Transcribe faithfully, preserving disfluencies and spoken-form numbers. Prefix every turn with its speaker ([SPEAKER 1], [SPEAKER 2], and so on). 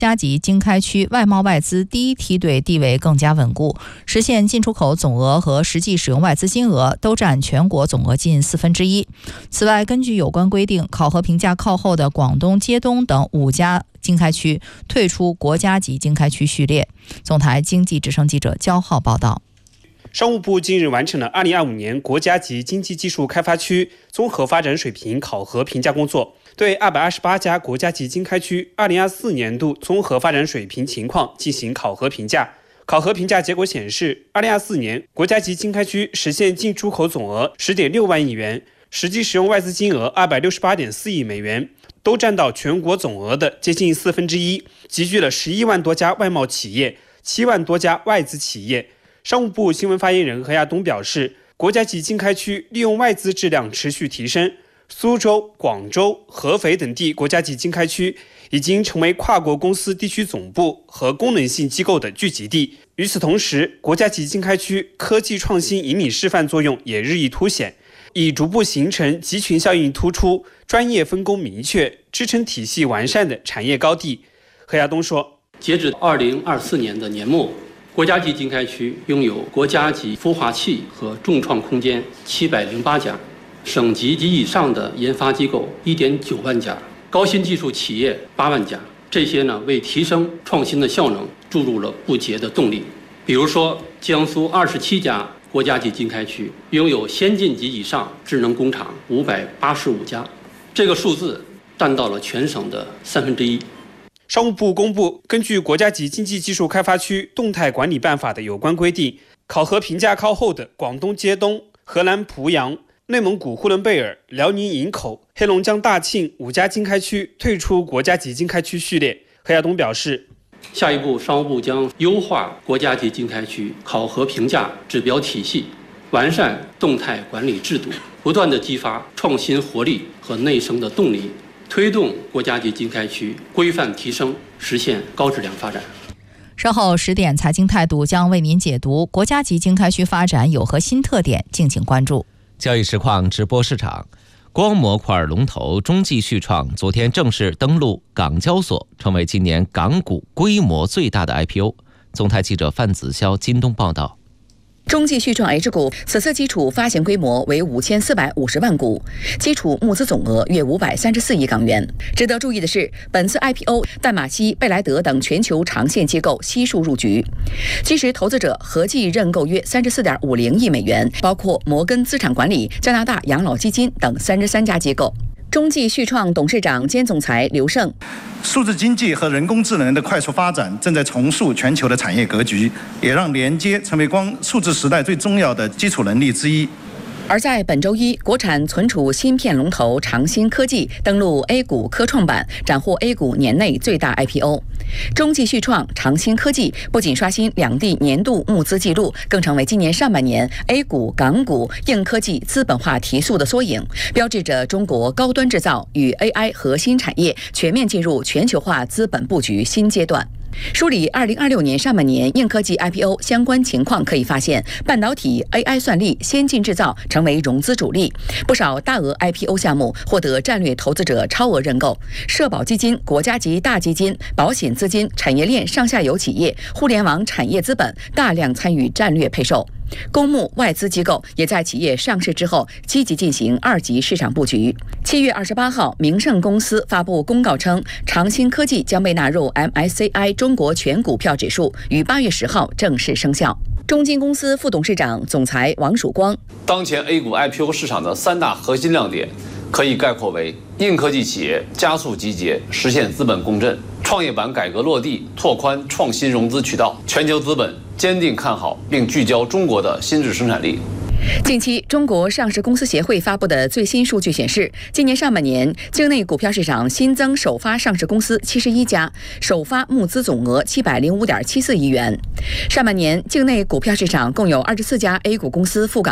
[SPEAKER 1] 家级经开区外贸外资第一梯队地位更加稳固，实现进出口总额和实际使用外资金额都占全国总额近四分之一。此外，根据有关规定，考核评价靠后的广东、街东等五家经开区退出国家级经开区序列。总台经济之声记者焦浩报道。
[SPEAKER 2] 商务部近日完成了二零二五年国家级经济技术开发区综合发展水平考核评价工作，对二百二十八家国家级经开区二零二四年度综合发展水平情况进行考核评价。考核评价结果显示，二零二四年国家级经开区实现进出口总额 十点六万亿元，实际使用外资金额 二百六十八点四亿美元，都占到全国总额的接近四分之一，集聚了十一万多家外贸企业、七万多家外资企业。商务部新闻发言人何亚东表示，国家级经开区利用外资质量持续提升，苏州、广州、合肥等地国家级经开区已经成为跨国公司地区总部和功能性机构的聚集地。与此同时，国家级经开区科技创新引领示范作用也日益凸显，已逐步形成集群效应突出、专业分工明确、支撑体系完善的产业高地。何亚东说，
[SPEAKER 3] 截止二零二四年的年末，国家级经开区拥有国家级孵化器和重创空间七百零八家，省级及以上的研发机构一点九万家，高新技术企业八万家。这些呢，为提升创新的效能注入了不竭的动力。比如说，江苏二十七家国家级经开区拥有先进及以上智能工厂五百八十五家，这个数字占到了全省的三分之一。
[SPEAKER 2] 商务部公布，根据国家级经济技术开发区动态管理办法的有关规定，考核评价靠后的广东街东、河南濮阳、内蒙古呼伦贝尔、辽宁营口、黑龙江大庆五家经开区退出国家级经开区序列。何亚东表示，
[SPEAKER 3] 下一步商务部将优化国家级经开区考核评价指标体系，完善动态管理制度，不断地激发创新活力和内生的动力，推动国家级经开区规范提升，实现高质量发展。
[SPEAKER 1] 稍后十点财经态度将为您解读国家级经开区发展有何新特点，敬请关注。
[SPEAKER 4] 交易实况直播市场，光模块龙头中继续创昨天正式登陆港交所，成为今年港股规模最大的 I P O。 总台记者范子潇今东报道。
[SPEAKER 5] 中继续创 H 股此次基础发行规模为五千四百五十万股，基础募资总额约五百三十四亿港元。值得注意的是，本次 I P O 淡马锡、贝莱德等全球长线机构悉数入局，其实投资者合计认购约三十四点五零亿美元，包括摩根资产管理、加拿大养老基金等三十三家机构。中继续创董事长兼总裁刘胜，
[SPEAKER 6] 数字经济和人工智能的快速发展正在重塑全球的产业格局，也让连接成为光数字时代最重要的基础能力之一。
[SPEAKER 5] 而在本周一，国产存储芯片龙头长芯科技登陆 A 股科创板，斩获 A 股年内最大 I P O。中继续创、长芯科技不仅刷新两地年度募资记录，更成为今年上半年 A 股、港股硬科技资本化提速的缩影，标志着中国高端制造与 A I 核心产业全面进入全球化资本布局新阶段。梳理二零二六年上半年硬科技 I P O 相关情况，可以发现，半导体、A I 算力、先进制造成为融资主力，不少大额 I P O 项目获得战略投资者超额认购，社保基金、国家级大基金、保险资金、产业链上下游企业、互联网产业资本大量参与战略配售。公募外资机构也在企业上市之后积极进行二级市场布局。七月二十八号，明晟公司发布公告称，长芯科技将被纳入 M S C I 中国全股票指数，于八月十号正式生效。中金公司副董事长、总裁王曙光，
[SPEAKER 7] 当前 A 股 I P O 市场的三大核心亮点，可以概括为：硬科技企业加速集结，实现资本共振；创业板改革落地，拓宽创新融资渠道；全球资本坚定看好并聚焦中国的新质生产力。
[SPEAKER 5] 近期，中国上市公司协会发布的最新数据显示，今年上半年境内股票市场新增首发上市公司七十一家，首发募资总额七百零五点七四亿元。上半年境内股票市场共有二十四家 A 股公司赴港